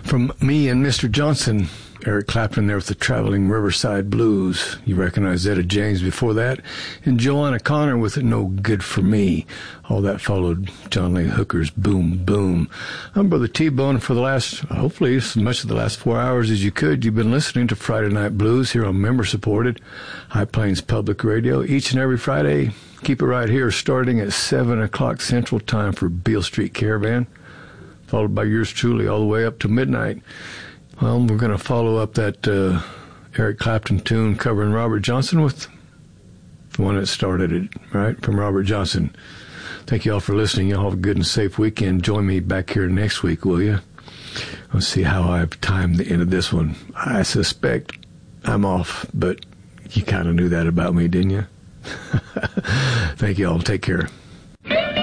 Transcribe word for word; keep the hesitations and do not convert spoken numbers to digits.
From me and Mister Johnson, Eric Clapton there with the Traveling Riverside Blues. You recognize Etta James before that. And Joanna Connor with No Good For Me. All that followed John Lee Hooker's Boom Boom. I'm Brother T-Bone. For the last, hopefully, as much of the last four hours as you could, you've been listening to Friday Night Blues here on member-supported High Plains Public Radio. Each and every Friday, keep it right here, starting at seven o'clock Central Time for Beale Street Caravan, followed by yours truly all the way up to midnight. Well, we're going to follow up that uh, Eric Clapton tune covering Robert Johnson with the one that started it, right, from Robert Johnson. Thank you all for listening. You all have a good and safe weekend. Join me back here next week, will you? Let's see how I've timed the end of this one. I suspect I'm off, but you kind of knew that about me, didn't you? Thank you all. Take care.